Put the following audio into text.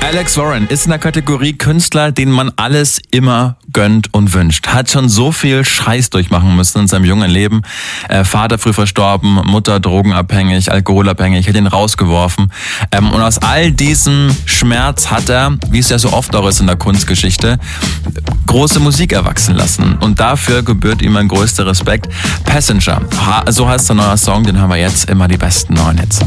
Alex Warren ist in der Kategorie Künstler, denen man alles immer gönnt und wünscht. Hat schon so viel Scheiß durchmachen müssen in seinem jungen Leben. Vater früh verstorben, Mutter drogenabhängig, alkoholabhängig, hat ihn rausgeworfen. Und aus all diesem Schmerz hat er, wie es ja so oft auch ist in der Kunstgeschichte, große Musik erwachsen lassen. Und dafür gebührt ihm mein größter Respekt. Passenger, so heißt der neue Song, den haben wir jetzt, immer die besten neuen Hits.